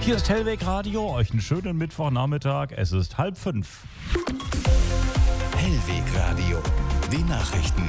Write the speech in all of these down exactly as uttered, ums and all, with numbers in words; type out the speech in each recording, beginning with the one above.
Hier ist Hellweg Radio, euch einen schönen Mittwochnachmittag, es ist halb fünf. Hellweg Radio, die Nachrichten.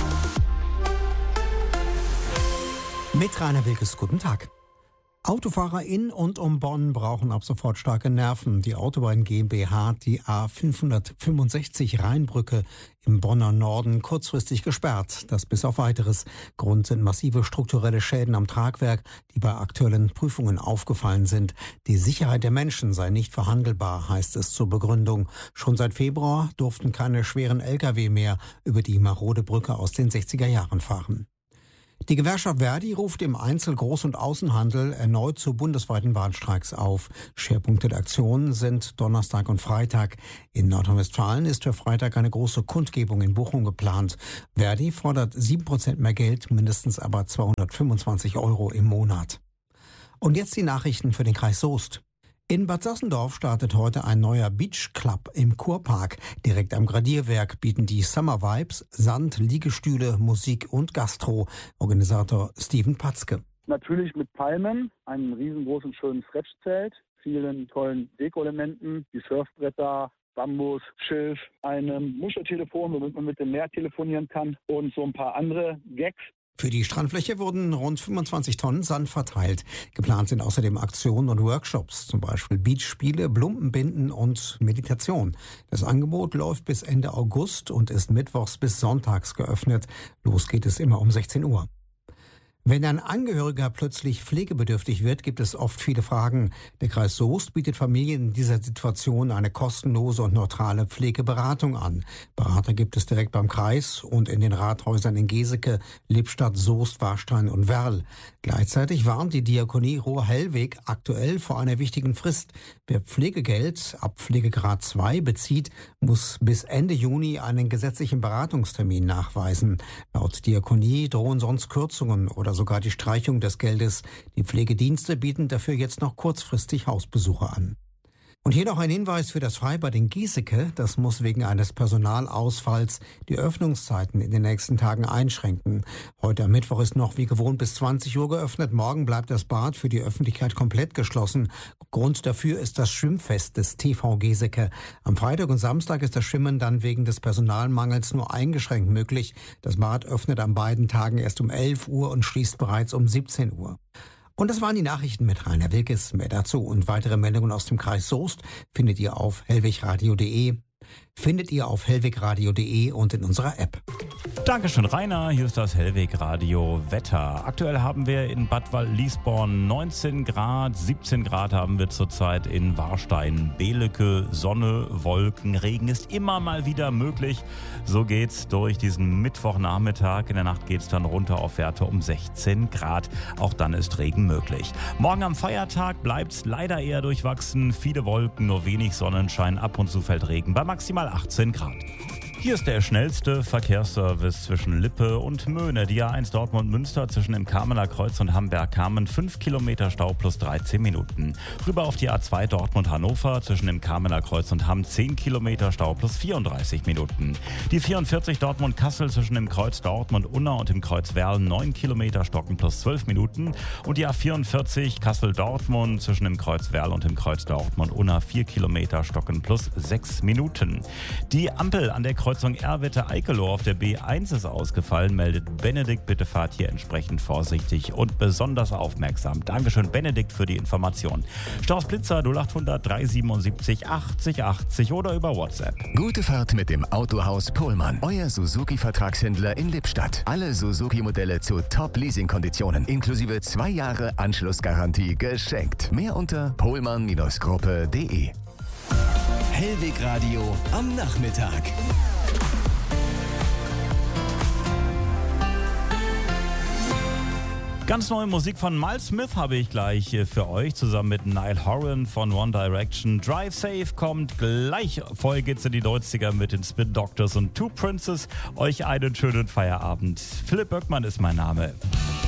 Mit Rainer Wilkes, guten Tag. Autofahrer in und um Bonn brauchen ab sofort starke Nerven. Die Autobahn GmbH hat die A fünfhundertfünfundsechzig Rheinbrücke im Bonner Norden kurzfristig gesperrt. Das bis auf Weiteres. Grund sind massive strukturelle Schäden am Tragwerk, die bei aktuellen Prüfungen aufgefallen sind. Die Sicherheit der Menschen sei nicht verhandelbar, heißt es zur Begründung. Schon seit Februar durften keine schweren Lkw mehr über die marode Brücke aus den sechziger Jahren fahren. Die Gewerkschaft Verdi ruft im Einzel-, Groß- und Außenhandel erneut zu bundesweiten Warnstreiks auf. Schwerpunkte der Aktion sind Donnerstag und Freitag. In Nordrhein-Westfalen ist für Freitag eine große Kundgebung in Bochum geplant. Verdi fordert sieben Prozent mehr Geld, mindestens aber zweihundertfünfundzwanzig Euro im Monat. Und jetzt die Nachrichten für den Kreis Soest. In Bad Sassendorf startet heute ein neuer Beach Club im Kurpark. Direkt am Gradierwerk bieten die Summer Vibes Sand, Liegestühle, Musik und Gastro. Organisator Steven Patzke. Natürlich mit Palmen, einem riesengroßen schönen Stretchzelt, vielen tollen Deko-Elementen, die Surfbretter, Bambus, Schilf, einem Muscheltelefon, womit man mit dem Meer telefonieren kann und so ein paar andere Gags. Für die Strandfläche wurden rund fünfundzwanzig Tonnen Sand verteilt. Geplant sind außerdem Aktionen und Workshops, zum Beispiel Beachspiele, Blumpenbinden und Meditation. Das Angebot läuft bis Ende August und ist mittwochs bis sonntags geöffnet. Los geht es immer um sechzehn Uhr. Wenn ein Angehöriger plötzlich pflegebedürftig wird, gibt es oft viele Fragen. Der Kreis Soest bietet Familien in dieser Situation eine kostenlose und neutrale Pflegeberatung an. Berater gibt es direkt beim Kreis und in den Rathäusern in Geseke, Lippstadt, Soest, Warstein und Werl. Gleichzeitig warnt die Diakonie Ruhr-Hellweg aktuell vor einer wichtigen Frist. Wer Pflegegeld ab Pflegegrad zwei bezieht, muss bis Ende Juni einen gesetzlichen Beratungstermin nachweisen. Laut Diakonie drohen sonst Kürzungen oder sogar die Streichung des Geldes. Die Pflegedienste bieten dafür jetzt noch kurzfristig Hausbesuche an. Und hier noch ein Hinweis für das Freibad in Giesecke. Das muss wegen eines Personalausfalls die Öffnungszeiten in den nächsten Tagen einschränken. Heute am Mittwoch ist noch wie gewohnt bis zwanzig Uhr geöffnet. Morgen bleibt das Bad für die Öffentlichkeit komplett geschlossen. Grund dafür ist das Schwimmfest des T V Giesecke. Am Freitag und Samstag ist das Schwimmen dann wegen des Personalmangels nur eingeschränkt möglich. Das Bad öffnet an beiden Tagen erst um elf Uhr und schließt bereits um siebzehn Uhr. Und das waren die Nachrichten mit Rainer Wilkes. Mehr dazu und weitere Meldungen aus dem Kreis Soest findet ihr auf hellwegradio punkt de. Findet ihr auf hellwegradio punkt de und in unserer App. Dankeschön, Rainer. Hier ist das Hellweg Radio Wetter. Aktuell haben wir in Bad Wald-Liesborn neunzehn Grad, siebzehn Grad haben wir zurzeit in Warstein, Belecke, Sonne, Wolken, Regen ist immer mal wieder möglich. So geht's durch diesen Mittwochnachmittag. In der Nacht geht's dann runter auf Werte um sechzehn Grad. Auch dann ist Regen möglich. Morgen am Feiertag bleibt's leider eher durchwachsen. Viele Wolken, nur wenig Sonnenschein. Ab und zu fällt Regen bei maximal achtzehn Grad. Hier ist der schnellste Verkehrsservice zwischen Lippe und Möhne. Die A eins Dortmund-Münster zwischen dem Kamener Kreuz und Hamberg-Kamen fünf Kilometer Stau plus dreizehn Minuten. Rüber auf die A zwei Dortmund-Hannover zwischen dem Kamener Kreuz und Hamm zehn Kilometer Stau plus vierunddreißig Minuten. Die vierundvierzig Dortmund-Kassel zwischen dem Kreuz Dortmund-Unna und dem Kreuz Werl neun Kilometer Stocken plus zwölf Minuten. Und die A vierundvierzig Kassel-Dortmund zwischen dem Kreuz Werl und dem Kreuz Dortmund-Unna vier Kilometer Stocken plus sechs Minuten. Die Ampel an der Kreuzung Erwitte-Eikeloh auf der B eins ist ausgefallen, meldet Benedikt. Bitte fahrt hier entsprechend vorsichtig und besonders aufmerksam. Dankeschön, Benedikt, für die Information. Staus Blitzer null achthundert dreihundertsiebenundsiebzig achtzig achtzig oder über WhatsApp. Gute Fahrt mit dem Autohaus Pohlmann. Euer Suzuki-Vertragshändler in Lippstadt. Alle Suzuki-Modelle zu Top-Leasing-Konditionen. Inklusive zwei Jahre Anschlussgarantie geschenkt. Mehr unter pohlmann Gruppe punkt de. Hellweg Radio am Nachmittag. Ganz neue Musik von Miles Smith habe ich gleich für euch, zusammen mit Niall Horan von One Direction. Drive Safe kommt gleich. Vorher geht's in die neunziger mit den Spin Doctors und Two Princes. Euch einen schönen Feierabend. Philipp Böckmann ist mein Name.